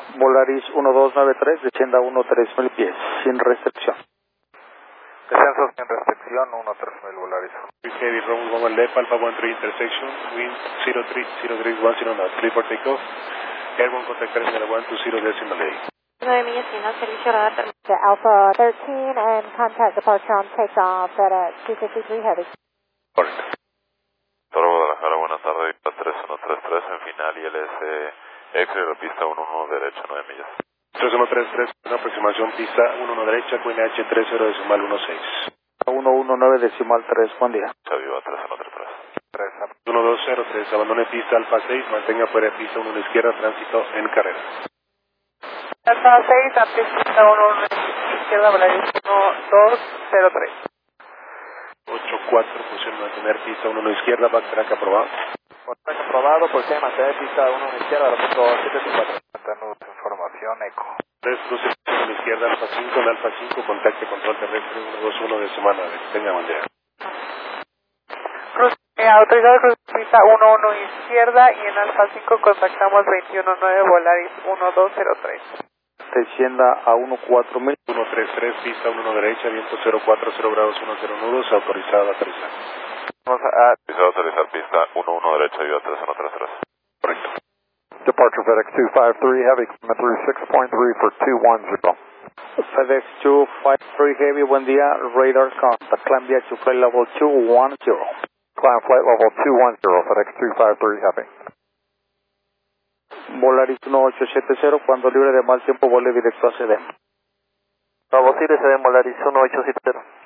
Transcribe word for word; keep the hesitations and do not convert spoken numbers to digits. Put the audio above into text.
Volaris uno dos nueve tres, descienda uno tres mil pies, sin restricción. Descenso sin restricción, uno tres mil Volaris. Heavy, Romeo one left, Alpha one three intersection, wind zero three zero three one zero knot, clear for takeoff. Airborne contact terminal one two zero decimal eight. nueve millas final, servicio radar terminal. Alpha thirteen and contact departure on takeoff at uh, two fifty-three heavy. Correcto. Toro Guadalajara, buenas tardes, tres uno tres tres en final y L S X de la pista uno uno derecha, nueve millas. tres uno tres tres, una aproximación pista uno uno derecha, Queen H tres cero decimal uno seis. uno uno nueve decimal tres, buen día. Aviva tres uno tres tres. uno dos cero tres, abandone pista Alfa seis, mantenga fuera de pista uno a la izquierda, tránsito en carrera. Alfa seis, a pista uno uno izquierda, Volaris uno dos cero tres. ocho cuatro, posición mantener pista uno a la izquierda, backtrack aprobado. Backtrack aprobado, posición de mantener pista uno a la izquierda, aeropuerto siete cinco cuatro. Mantenemos información, eco. tres cruce a la izquierda, Alfa cinco, en Alfa cinco, contacte control terrestre uno dos uno de semana, tenga bandera. Cruce, eh, autorizado cruce pista uno uno izquierda y en Alfa cinco contactamos veintiuno nueve Volaris uno dos cero tres. Descienda a uno cuatro mil. uno tres tres, pista uno uno derecha, viento cero cuatro, cero grados, uno cero nudos, autorizado a aterrizar. Vamos a... Autorizado a aterrizar pista uno uno derecha, Aviva tres uno tres tres. Correcto. Departure FedEx two five three Heavy, coming through six point three for two one zero. FedEx two five three Heavy, buen día, radar contact, climb via to flight level two one zero. Climb flight level two one zero, FedEx two five three Heavy. Volaris uno ocho siete cero, cuando libre de mal tiempo, vuele directo a C D. Nuevo Cire, se den Volaris uno ocho siete cero.